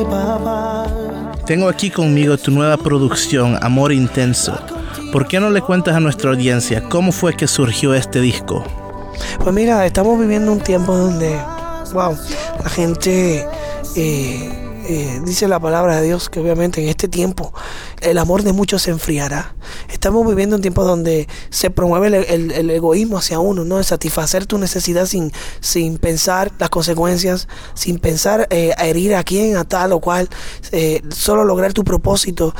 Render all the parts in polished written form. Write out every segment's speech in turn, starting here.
Tengo aquí conmigo tu nueva producción, Amor Intenso. ¿Por qué no le cuentas a nuestra audiencia cómo fue que surgió este disco? Pues mira, estamos viviendo un tiempo donde, la gente dice la palabra de Dios que obviamente en este tiempo el amor de muchos se enfriará. Estamos viviendo un tiempo donde se promueve el egoísmo hacia uno, ¿no? El satisfacer tu necesidad sin pensar las consecuencias, sin pensar a herir a quién, a tal o cual, solo lograr tu propósito.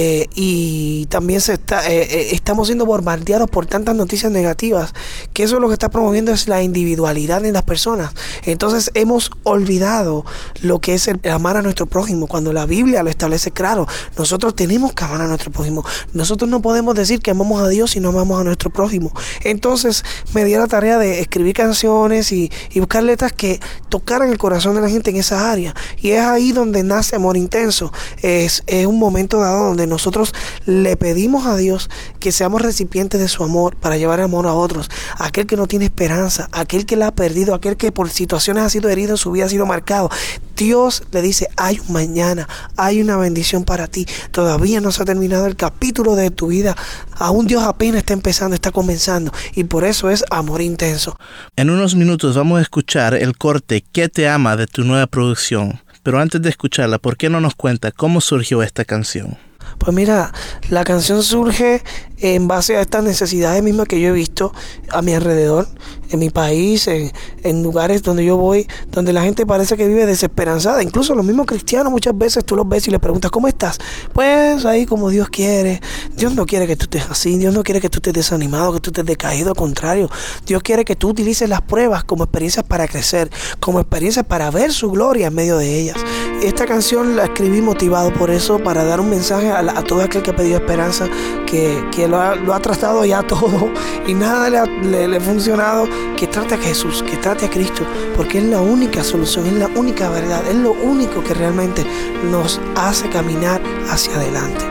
Y también estamos siendo bombardeados por tantas noticias negativas, que eso lo que está promoviendo es la individualidad en las personas. Entonces hemos olvidado lo que es el amar a nuestro prójimo, cuando la Biblia lo establece claro. Nosotros tenemos que amar a nuestro prójimo. Nosotros no podemos decir que amamos a Dios si no amamos a nuestro prójimo. Entonces me di a la tarea de escribir canciones y buscar letras que tocaran el corazón de la gente en esa área. Y es ahí donde nace Amor Intenso. Es un momento dado donde nosotros le pedimos a Dios que seamos recipientes de su amor para llevar amor a otros. Aquel que no tiene esperanza, aquel que la ha perdido, aquel que por situaciones ha sido herido en su vida, ha sido marcado. Dios le dice, hay un mañana, hay una bendición para ti. Todavía no se ha terminado el capítulo de tu vida. Aún Dios apenas está empezando, está comenzando. Y por eso es Amor Intenso. En unos minutos vamos a escuchar el corte ¿Qué te ama? De tu nueva producción. Pero antes de escucharla, ¿por qué no nos cuenta cómo surgió esta canción? Pues mira, la canción surge en base a estas necesidades mismas que yo he visto a mi alrededor, en mi país, en lugares donde yo voy, donde la gente parece que vive desesperanzada. Incluso los mismos cristianos muchas veces tú los ves y les preguntas, ¿cómo estás? Pues ahí como Dios quiere. Dios no quiere que tú estés así, Dios no quiere que tú estés desanimado, que tú estés decaído, al contrario. Dios quiere que tú utilices las pruebas como experiencias para crecer, como experiencias para ver su gloria en medio de ellas. Esta canción la escribí motivado por eso, para dar un mensaje a todo aquel que ha pedido esperanza, que lo ha tratado ya todo y nada le ha funcionado, que trate a Jesús, que trate a Cristo, porque es la única solución, es la única verdad, es lo único que realmente nos hace caminar hacia adelante.